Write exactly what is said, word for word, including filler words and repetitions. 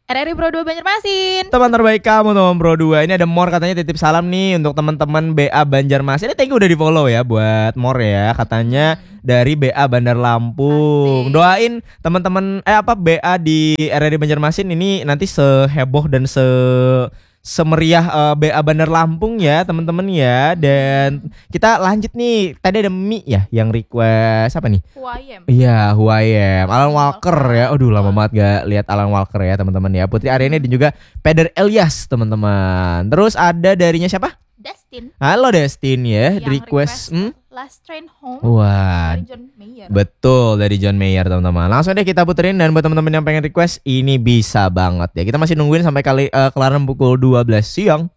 R R I Pro dua Banjarmasin. Teman terbaik kamu teman Pro dua. Ini ada Mor katanya titip salam nih untuk teman-teman B A Banjarmasin. Ini thank you udah di follow ya buat Mor ya. Katanya dari B A Bandar Lampung. Asik. Doain teman-teman eh apa B A di R R I Banjarmasin ini nanti seheboh dan se semeriah uh, B A Bandar Lampung ya teman-teman ya. Dan kita lanjut nih. Tadi ada Mi ya yang request apa nih? Who I am. Iya, Who I Am. Alan Walker ya. Aduh lama banget gak lihat Alan Walker ya teman-teman ya. Putri Aryani dan juga Peder Elias teman-teman. Terus ada darinya siapa? Destin. Halo Destin ya. Yang Request. Hmm? Last Train Home. Wah. Dari John Mayer. Betul dari John Mayer teman-teman. Langsung deh kita puterin dan buat teman-teman yang pengen request ini bisa banget ya. Kita masih nungguin sampai kali uh, kelaran pukul dua belas siang.